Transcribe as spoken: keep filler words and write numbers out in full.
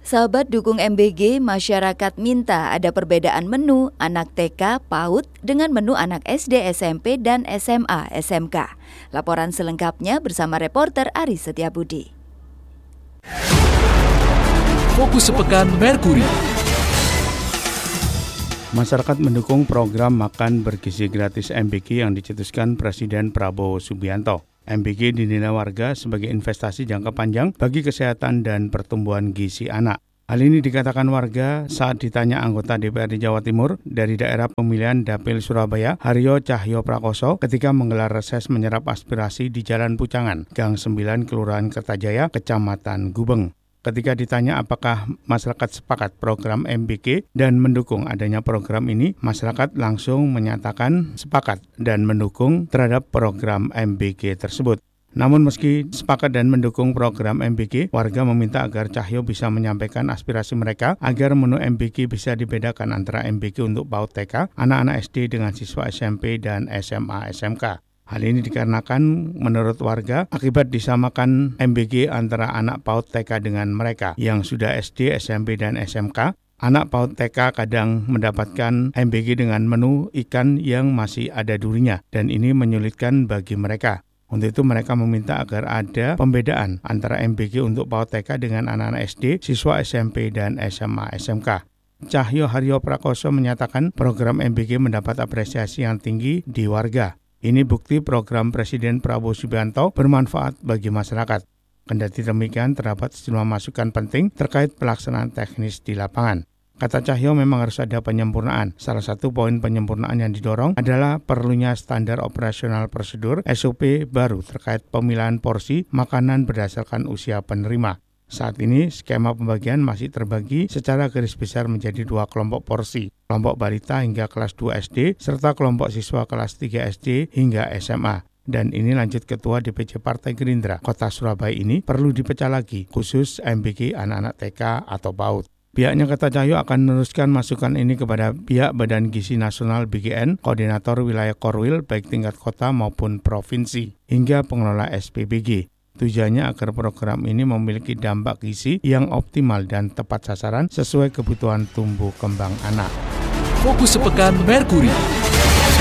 Sahabat dukung M B G, masyarakat minta ada perbedaan menu anak T K, PAUD dengan menu anak S D, S M P, dan S M A, S M K. Laporan selengkapnya bersama reporter Ari Setiabudi. Fokus sepekan Merkuri. Masyarakat mendukung program makan bergizi gratis M B G yang dicetuskan Presiden Prabowo Subianto. M B G dinilai warga sebagai investasi jangka panjang bagi kesehatan dan pertumbuhan gizi anak. Hal ini dikatakan warga saat ditanya anggota D P R D Jawa Timur dari daerah pemilihan Dapil Surabaya, Haryo Cahyo Prakoso, ketika menggelar reses menyerap aspirasi di Jalan Pucangan, Gang sembilan, Kelurahan Kertajaya, Kecamatan Gubeng. Ketika ditanya apakah masyarakat sepakat program M B G dan mendukung adanya program ini, masyarakat langsung menyatakan sepakat dan mendukung terhadap program M B G tersebut. Namun meski sepakat dan mendukung program M B G, warga meminta agar Cahyo bisa menyampaikan aspirasi mereka agar menu M B G bisa dibedakan antara M B G untuk PAUD T K, anak-anak S D dengan siswa S M P dan S M A S M K. Hal ini dikarenakan menurut warga akibat disamakan M B G antara anak PAUD T K dengan mereka yang sudah S D, S M P, dan S M K. Anak PAUD T K kadang mendapatkan M B G dengan menu ikan yang masih ada durinya dan ini menyulitkan bagi mereka. Untuk itu mereka meminta agar ada pembedaan antara M B G untuk PAUD T K dengan anak-anak S D, siswa S M P, dan S M A S M K. Cahyo Haryo Prakoso menyatakan program M B G mendapat apresiasi yang tinggi di warga. Ini bukti program Presiden Prabowo Subianto bermanfaat bagi masyarakat. Kendati demikian, terdapat sejumlah masukan penting terkait pelaksanaan teknis di lapangan. Kata Cahyo memang harus ada penyempurnaan. Salah satu poin penyempurnaan yang didorong adalah perlunya standar operasional prosedur S O P baru terkait pemilahan porsi makanan berdasarkan usia penerima. Saat ini, skema pembagian masih terbagi secara garis besar menjadi dua kelompok porsi, kelompok balita hingga kelas dua S D, serta kelompok siswa kelas tiga S D hingga S M A. Dan ini lanjut Ketua D P C Partai Gerindra Kota Surabaya ini perlu dipecah lagi, khusus M B G anak-anak T K atau PAUD. Pihaknya kata Cahyo akan meneruskan masukan ini kepada pihak Badan Gizi Nasional B G N, Koordinator Wilayah Korwil baik tingkat kota maupun provinsi, hingga pengelola S P B G. Tujuannya agar program ini memiliki dampak gizi yang optimal dan tepat sasaran sesuai kebutuhan tumbuh kembang anak. Fokus sepekan Merkuri.